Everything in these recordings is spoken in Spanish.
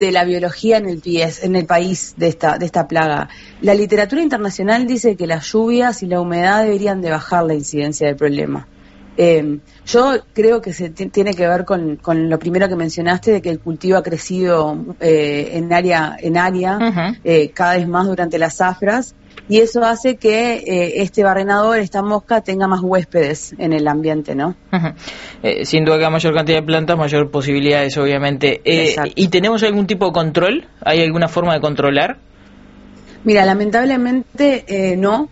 de la biología en el país de esta plaga. La literatura internacional dice que las lluvias y la humedad deberían de bajar la incidencia del problema. Yo creo que se tiene que ver con lo primero que mencionaste, de que el cultivo ha crecido en área Uh-huh. cada vez más durante las zafras, y eso hace que este barrenador, esta mosca, tenga más huéspedes en el ambiente, ¿no? Uh-huh. Sin duda que a mayor cantidad de plantas, mayor posibilidades, obviamente. ¿Y tenemos algún tipo de control? ¿Hay alguna forma de controlar? Mira, lamentablemente no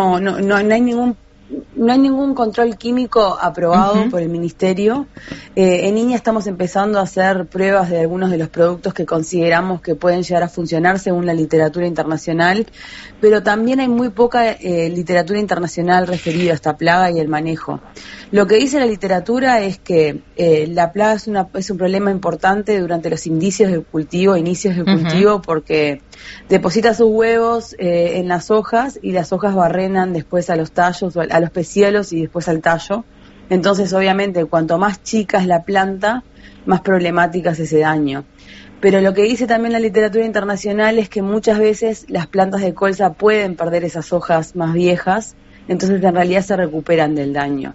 hay ningún control químico aprobado Uh-huh. por el Ministerio. En Iña estamos empezando a hacer pruebas de algunos de los productos que consideramos que pueden llegar a funcionar según la literatura internacional, pero también hay muy poca literatura internacional referida a esta plaga y el manejo. Lo que dice la literatura es que la plaga es un problema importante durante los inicios del cultivo, Uh-huh. porque deposita sus huevos en las hojas, y las hojas barrenan después a los tallos, a los pecíolos y después al tallo. Entonces, obviamente, cuanto más chica es la planta, más problemática es ese daño. Pero lo que dice también la literatura internacional es que muchas veces las plantas de colza pueden perder esas hojas más viejas, entonces en realidad se recuperan del daño.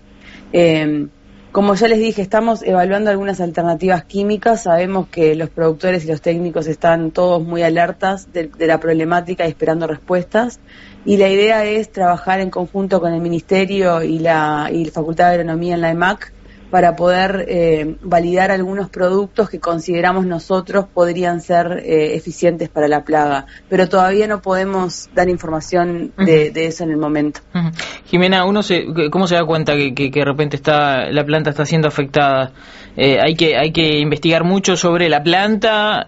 Como ya les dije, estamos evaluando algunas alternativas químicas. Sabemos que los productores y los técnicos están todos muy alertas de la problemática y esperando respuestas. Y la idea es trabajar en conjunto con el Ministerio y la Facultad de Agronomía en la EMAC para poder validar algunos productos que consideramos nosotros podrían ser eficientes para la plaga. Pero todavía no podemos dar información de eso en el momento. Uh-huh. Jimena, ¿cómo se da cuenta que de repente la planta está siendo afectada? Hay que investigar mucho sobre la planta.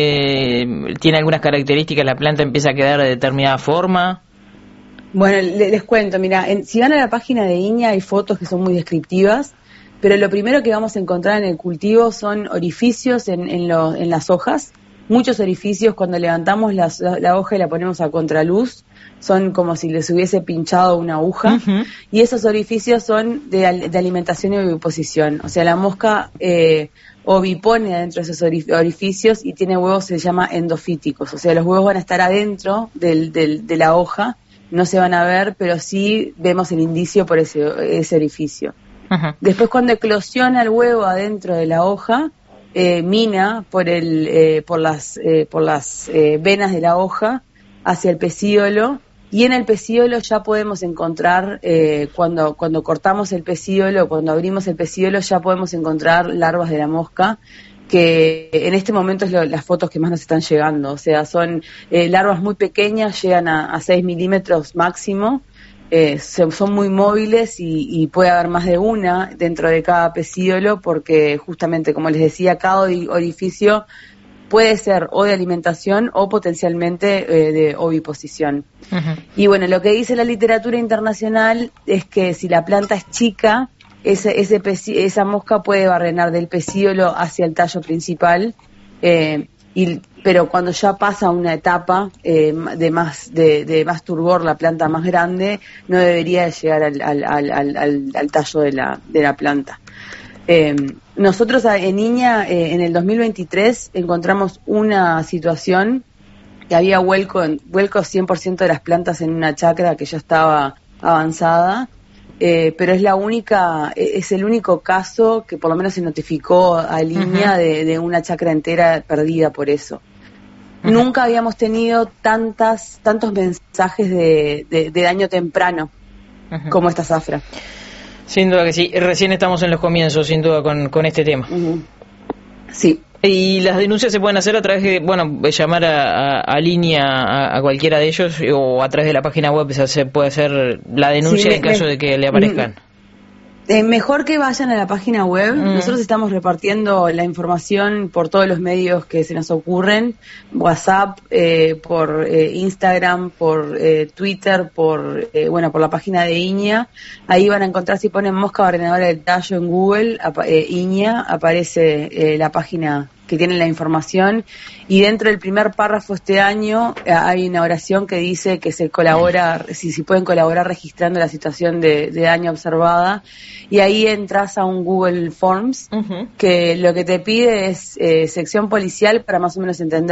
¿Tiene algunas características? ¿La planta empieza a quedar de determinada forma? Bueno, les cuento, mira, si van a la página de Iña hay fotos que son muy descriptivas, pero lo primero que vamos a encontrar en el cultivo son orificios en las hojas, muchos orificios. Cuando levantamos la hoja y la ponemos a contraluz, son como si les hubiese pinchado una aguja. Uh-huh. Y esos orificios son de alimentación y oviposición, o sea, la mosca ovipone adentro de esos orificios y tiene huevos, se llama endofíticos, o sea, los huevos van a estar adentro de la hoja, no se van a ver, pero sí vemos el indicio por ese orificio. Uh-huh. Después, cuando eclosiona el huevo adentro de la hoja, mina por las venas de la hoja hacia el pecíolo, y en el pecíolo ya podemos encontrar, cuando cortamos el pecíolo, cuando abrimos el pecíolo, ya podemos encontrar larvas de la mosca, que en este momento es las fotos que más nos están llegando. O sea, son larvas muy pequeñas, llegan a 6 milímetros máximo, son muy móviles y puede haber más de una dentro de cada pecíolo, porque justamente, como les decía, cada orificio puede ser o de alimentación o potencialmente de oviposición. Uh-huh. Y bueno, lo que dice la literatura internacional es que si la planta es chica, esa mosca puede barrenar del pecíolo hacia el tallo principal, pero cuando ya pasa una etapa de más turgor, la planta más grande, no debería llegar al tallo de la planta. Nosotros en Iña, en el 2023, encontramos una situación que había vuelco 100% de las plantas en una chacra que ya estaba avanzada, pero es el único caso que por lo menos se notificó a Iña Uh-huh. de una chacra entera perdida por eso. Uh-huh. Nunca habíamos tenido tantos mensajes de daño temprano Uh-huh. como esta zafra. Sin duda que sí, recién estamos en los comienzos, sin duda, con este tema. Uh-huh. Sí. Y las denuncias se pueden hacer a través de, llamar a línea a cualquiera de ellos, o a través de la página web se puede hacer la denuncia, sí, en caso de que le aparezcan. Mejor que vayan a la página web. Nosotros estamos repartiendo la información por todos los medios que se nos ocurren: WhatsApp, por Instagram, por Twitter, por la página de Iña. Ahí van a encontrar, si ponen mosca barrenadora del tallo en Google, Iña, aparece la página que tienen la información, y dentro del primer párrafo este año hay una oración que dice que se colabora, si pueden colaborar registrando la situación de daño observada, y ahí entras a un Google Forms, que lo que te pide es sección policial para más o menos entender